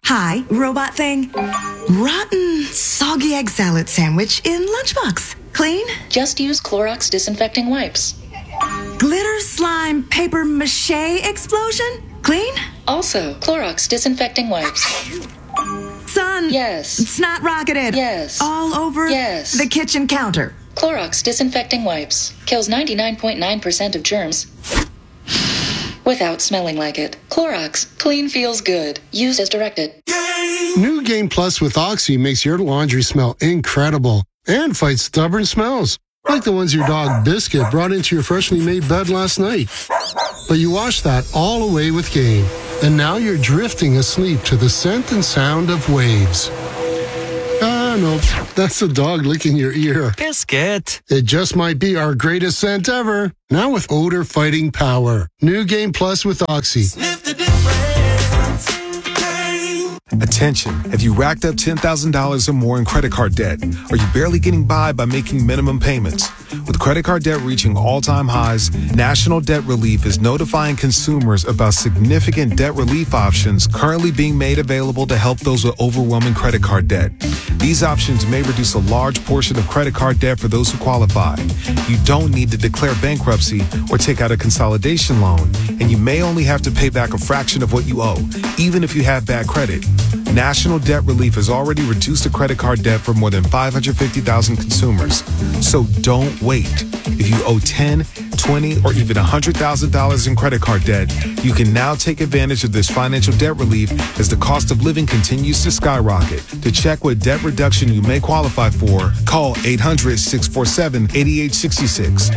Hi, robot thing. Rotten, soggy egg salad sandwich in lunchbox. Clean? Just use Clorox disinfecting wipes. Glitter slime paper mache explosion? Clean? Also, Clorox disinfecting wipes. Son. Yes. Snot rocketed. Yes. All over Yes. the kitchen counter. Clorox disinfecting wipes. Kills 99.9% of germs without smelling like it. Clorox. Clean feels good. Used as directed. New Game Plus with Oxy makes your laundry smell incredible and fights stubborn smells, like the ones your dog Biscuit brought into your freshly made bed last night. But you washed that all away with Game, and now you're drifting asleep to the scent and sound of waves. No, that's the dog licking your ear. Biscuit. It just might be our greatest scent ever. Now with odor fighting power. New Game Plus with Oxy. Sniff the difference. Attention. Have you racked up $10,000 or more in credit card debt? Are you barely getting by making minimum payments? With credit card debt reaching all-time highs, National Debt Relief is notifying consumers about significant debt relief options currently being made available to help those with overwhelming credit card debt. These options may reduce a large portion of credit card debt for those who qualify. You don't need to declare bankruptcy or take out a consolidation loan, and you may only have to pay back a fraction of what you owe, even if you have bad credit. National Debt Relief has already reduced the credit card debt for more than 550,000 consumers. So don't wait. If you owe $10, $20, or even $100,000 in credit card debt, you can now take advantage of this financial debt relief as the cost of living continues to skyrocket. To check what debt reduction you may qualify for, call 800-647-8866.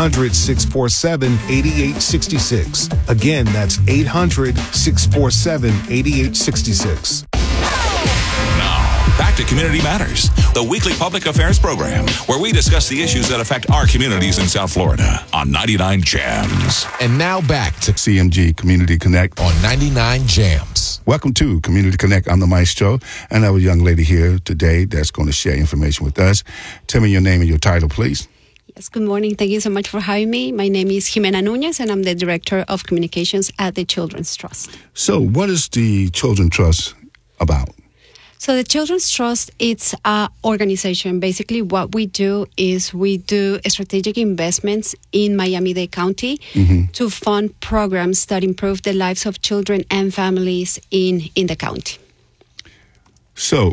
800-647-8866. Again, that's 800-647-8866. Back to Community Matters, the weekly public affairs program where we discuss the issues that affect our communities in South Florida on 99 Jams. And now back to CMG Community Connect on 99 Jams. Welcome to Community Connect. I'm the Maestro, and I have a young lady here today that's going to share information with us. Tell me your name and your title, please. Yes, good morning. Thank you so much for having me. My name is Jimena Núñez, and I'm the Director of Communications at the Children's Trust. So what is the Children's Trust about? So the Children's Trust, it's an organization. Basically, what we do is we do strategic investments in Miami-Dade County to fund programs that improve the lives of children and families in the county. So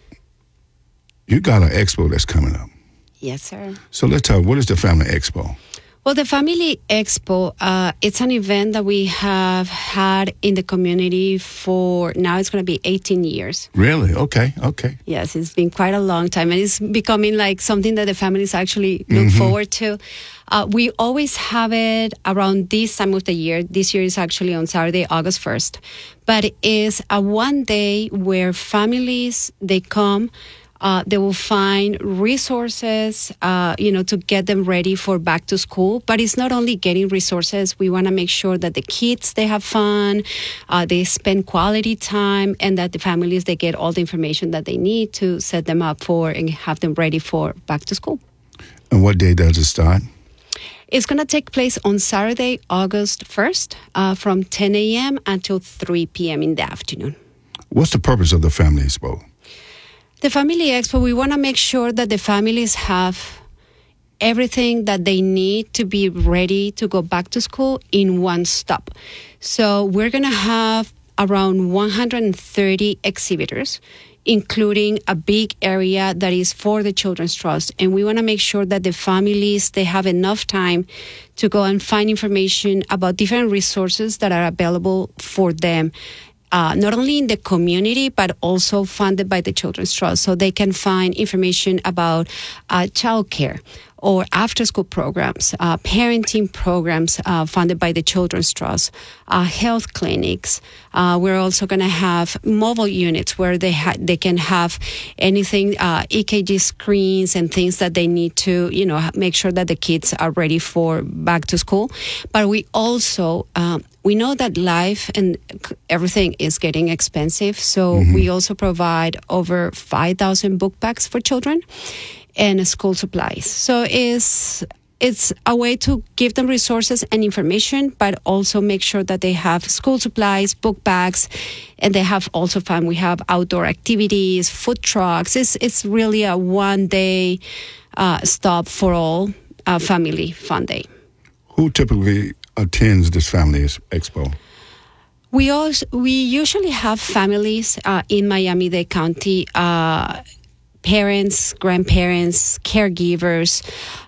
you got an expo that's coming up. Yes, sir. So let's talk, what is the Family Expo? Well, the Family Expo, it's an event that we have had in the community for now. It's going to be 18 years. Really? Okay. Yes, it's been quite a long time, and it's becoming like something that the families actually look forward to. We always have it around this time of the year. This year is actually on Saturday, August 1st. But it is a one day where families, they come. They will find resources, to get them ready for back to school. But it's not only getting resources. We want to make sure that the kids, they have fun, they spend quality time, and that the families, they get all the information that they need to set them up for and have them ready for back to school. And what day does it start? It's going to take place on Saturday, August 1st, from 10 a.m. until 3 p.m. in the afternoon. What's the purpose of the Family Expo? The Family Expo, we want to make sure that the families have everything that they need to be ready to go back to school in one stop. So we're going to have around 130 exhibitors, including a big area that is for the Children's Trust. And we want to make sure that the families, they have enough time to go and find information about different resources that are available for them. Not only in the community, but also funded by the Children's Trust. So they can find information about childcare or after-school programs, parenting programs funded by the Children's Trust, health clinics. We're also going to have mobile units where they can have anything, EKG screens and things that they need to, make sure that the kids are ready for back to school. But we also we know that life and everything is getting expensive, so we also provide over 5,000 book bags for children and school supplies. So it's it's a way to give them resources and information, but also make sure that they have school supplies, book bags, and they have also fun. We have outdoor activities, food trucks. It's really a one-day stop for all family fun day. Who typically attends this Family Expo? We usually have families in Miami-Dade County, parents, grandparents, caregivers,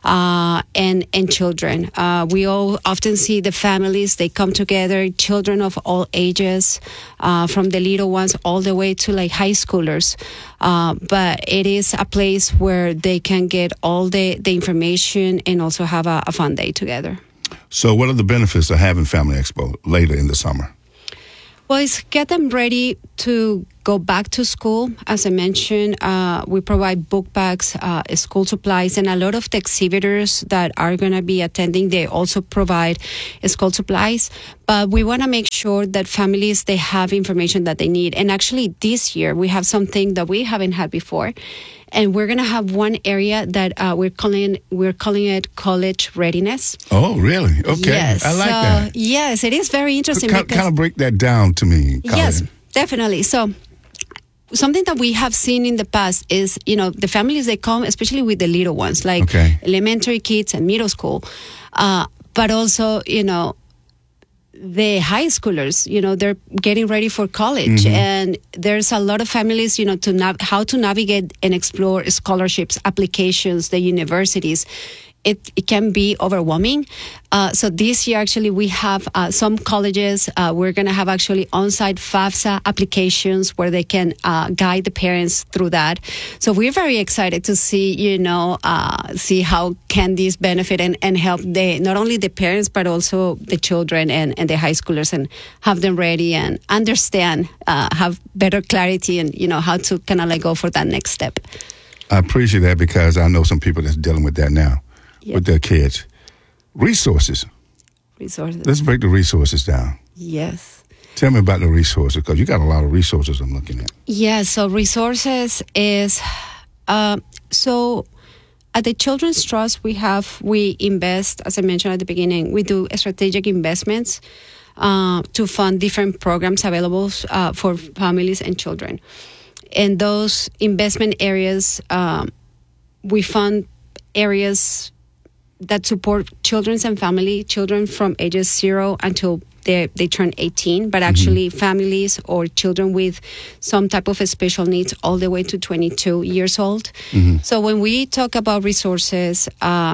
and children. We all often see the families, they come together, children of all ages, from the little ones all the way to like high schoolers. But it is a place where they can get all the information and also have a fun day together. So what are the benefits of having Family Expo later in the summer? Well, it's get them ready to go back to school. As I mentioned, we provide book bags, school supplies, and a lot of the exhibitors that are going to be attending, they also provide school supplies. But we want to make sure that families, they have information that they need. And actually, this year, we have something that we haven't had before. And we're going to have one area that we're calling it college readiness. Oh, really? Okay. Yes. I like that. Yes, it is very interesting. Kind of break that down to me, Colin. Yes, definitely. So something that we have seen in the past is, the families, they come, especially with the little ones, like elementary kids and middle school. But also, the high schoolers, they're getting ready for college. Mm-hmm. And there's a lot of families, how to navigate and explore scholarships, applications, the universities. It can be overwhelming. So this year, actually, we have some colleges. We're going to have actually on-site FAFSA applications where they can guide the parents through that. So we're very excited to see, see how can this benefit and help not only the parents, but also the children and the high schoolers, and have them ready and understand, have better clarity and, how to kind of go for that next step. I appreciate that because I know some people that's dealing with that now. Yep. With their kids. Resources. Let's break the resources down. Yes. Tell me about the resources, because you got a lot of resources I'm looking at. Yeah, so resources is, so at the Children's Trust, we invest, as I mentioned at the beginning, we do strategic investments to fund different programs available for families and children. And those investment areas, we fund areas that support children and family, children from ages 0 until they turn 18, but actually families or children with some type of special needs all the way to 22 years old. Mm-hmm. So when we talk about resources,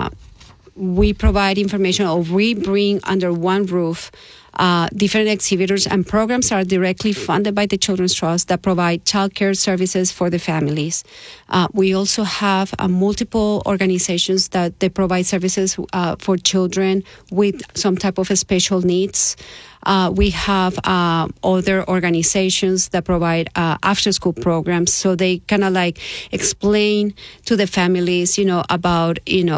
we provide information, or we bring under one roof different exhibitors and programs are directly funded by the Children's Trust that provide childcare services for the families. We also have multiple organizations that they provide services for children with some type of special needs. We have other organizations that provide after-school programs, so they kind of explain to the families, about,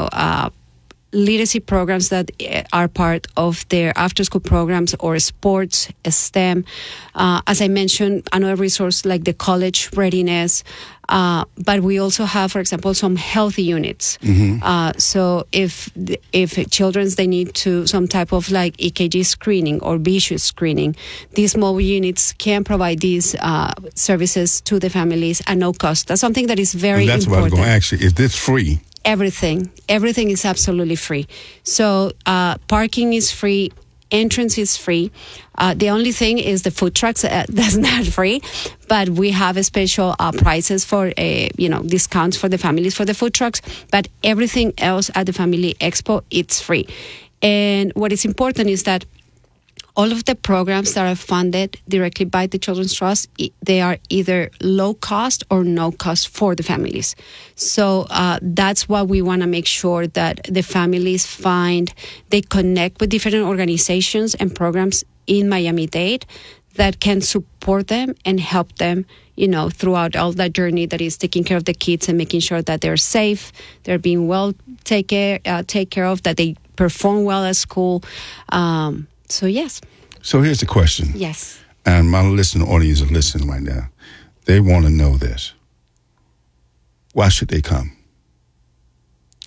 literacy programs that are part of their after-school programs, or sports, STEM. As I mentioned, another resource like the college readiness. But we also have, for example, some healthy units. Mm-hmm. So if children, they need some type of EKG screening or visual screening, these mobile units can provide these services to the families at no cost. That's something that is very important. That's what I was going to ask you. Is this free? Everything is absolutely free. So parking is free, entrance is free. The only thing is the food trucks, that's not free, but we have special prices for discounts for the families for the food trucks. But everything else at the Family Expo, it's free. And what is important is that all of the programs that are funded directly by the Children's Trust, they are either low cost or no cost for the families. So that's why we want to make sure that the families they connect with different organizations and programs in Miami-Dade that can support them and help them, throughout all that journey that is taking care of the kids and making sure that they're safe, they're being well take care of, that they perform well at school. So, yes. So here's the question. Yes. And my listening audience is listening right now. They want to know this. Why should they come?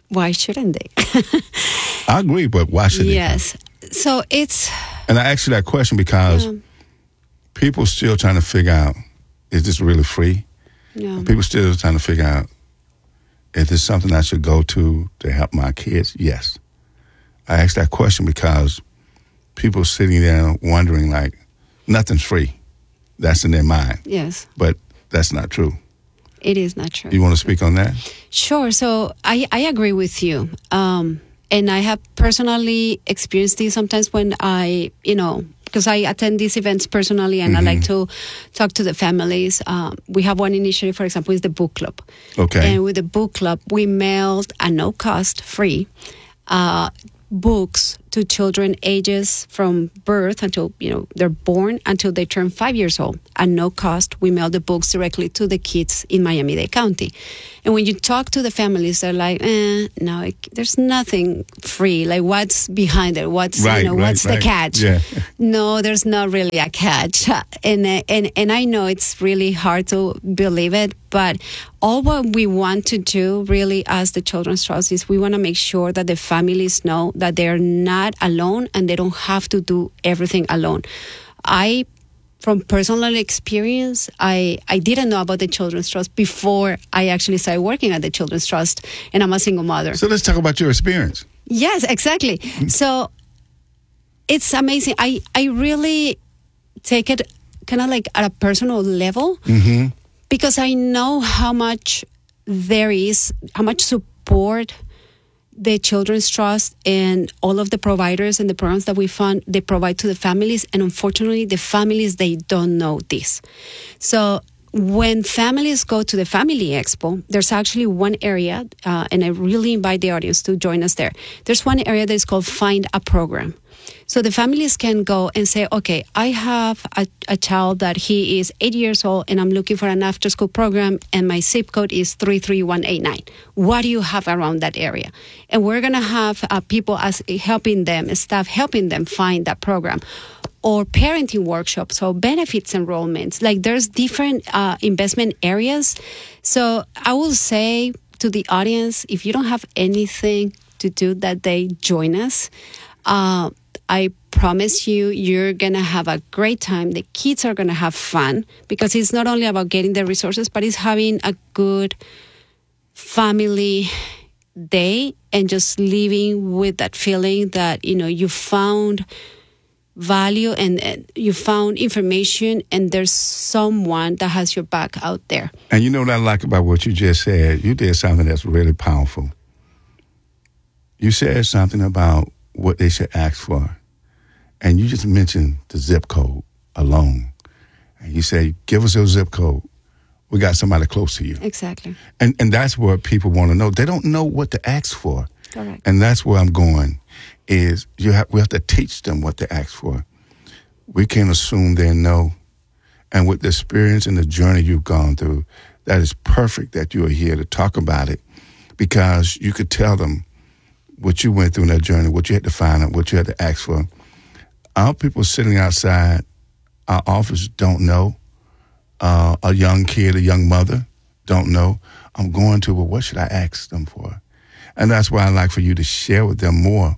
why shouldn't they? I agree, but why should they? Yes. So it's... And I asked you that question because people still trying to figure out, is this really free? Yeah. People still trying to figure out, is this something I should go to help my kids? Yes. I asked that question because people sitting there wondering, like, nothing's free. That's in their mind. Yes. But that's not true. It is not true. You want to speak on that? Sure. So I agree with you. And I have personally experienced this sometimes when I, because I attend these events personally and I like to talk to the families. We have one initiative, for example, is the book club. Okay. And with the book club, we mailed at no cost, free, books to children ages from birth until, they're born until they turn 5 years old. At no cost, we mail the books directly to the kids in Miami-Dade County. And when you talk to the families, they're like, no, there's nothing free. Like, what's behind it? What's, what's the catch? Yeah. No, there's not really a catch. And I know it's really hard to believe it, but all what we want to do really as the Children's Trust is we want to make sure that the families know that they're not alone and they don't have to do everything alone. From personal experience, I didn't know about the Children's Trust before I actually started working at the Children's Trust, and I'm a single mother. So let's talk about your experience. Yes, exactly. So it's amazing. I really take it kind of like at a personal level because I know how much there is, how much support the Children's Trust and all of the providers and the programs that we fund, they provide to the families. And unfortunately, the families, they don't know this. So when families go to the Family Expo, there's actually one area, and I really invite the audience to join us there. There's one area that is called Find a Program. So the families can go and say, okay, I have a child that he is 8 years old and I'm looking for an after-school program and my zip code is 33189. What do you have around that area? And we're going to have people helping them, staff helping them find that program. Or parenting workshops, or benefits enrollments. Like there's different investment areas. So I will say to the audience, if you don't have anything to do that day, join us. I promise you're going to have a great time. The kids are going to have fun because it's not only about getting the resources, but it's having a good family day and just living with that feeling that, you found value and you found information and there's someone that has your back out there. And you know what I like about what you just said? You did something that's really powerful. You said something about what they should ask for. And you just mentioned the zip code alone. And you say, give us your zip code. We got somebody close to you. Exactly. And that's what people want to know. They don't know what to ask for. Correct. And that's where I'm going, is we have to teach them what to ask for. We can't assume they know. And with the experience and the journey you've gone through, that is perfect that you are here to talk about it because you could tell them what you went through in that journey, what you had to find out, what you had to ask for. Our people sitting outside our office don't know. A young kid, a young mother don't know. I'm going to, but what should I ask them for? And that's why I'd like for you to share with them more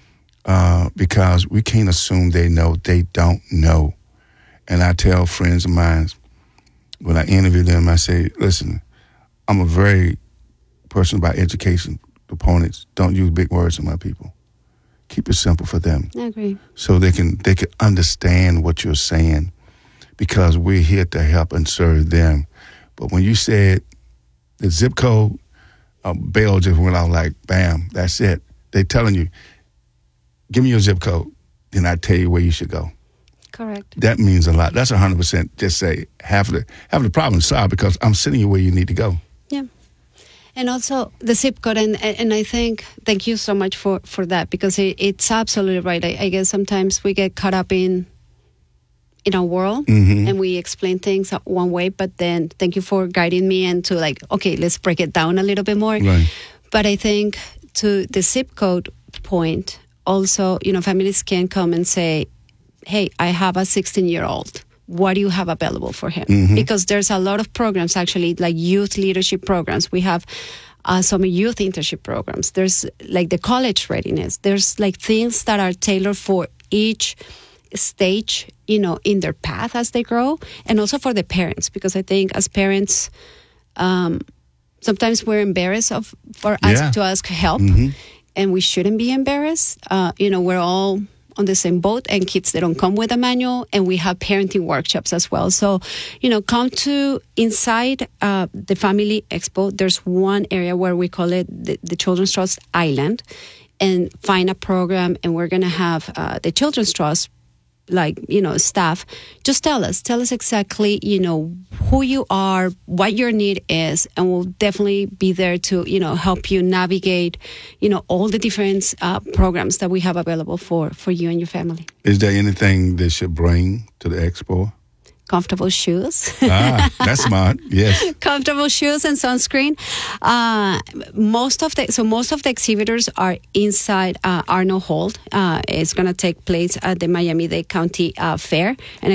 because we can't assume they know. They don't know. And I tell friends of mine, when I interview them, I say, listen, I'm a very person about education. Opponents, don't use big words on my people. Keep it simple for them. I agree. So they can understand what you're saying because we're here to help and serve them. But when you said the zip code, a bell just went out like, bam, that's it. They're telling you, give me your zip code, then I tell you where you should go. Correct. That means a lot. That's 100% just say half the problem solved because I'm sending you where you need to go. Yeah. And also the zip code, and I think, thank you so much for that, because it's absolutely right. I guess sometimes we get caught up in our world, and we explain things one way, but then thank you for guiding me into like, okay, let's break it down a little bit more. Right. But I think to the zip code point, also, families can come and say, hey, I have a 16-year-old what do you have available for him? Because there's a lot of programs, actually, like youth leadership programs. We have some youth internship programs. There's like the college readiness. There's like things that are tailored for each stage, in their path as they grow, and also for the parents, because I think as parents, sometimes we're embarrassed for us to ask help, and we shouldn't be embarrassed. We're all on the same boat, and kids, they don't come with a manual, and we have parenting workshops as well. So, come to inside the Family Expo. There's one area where we call it the Children's Trust Island, and find a program, and we're going to have the Children's Trust staff, just tell us exactly, who you are, what your need is, and we'll definitely be there to, help you navigate, all the different programs that we have available for you and your family. Is there anything they should bring to the expo? Comfortable shoes. That's smart. Yes. Comfortable shoes and sunscreen. Most of the exhibitors are inside Arnold Hall. It's going to take place at the Miami-Dade County Fair, and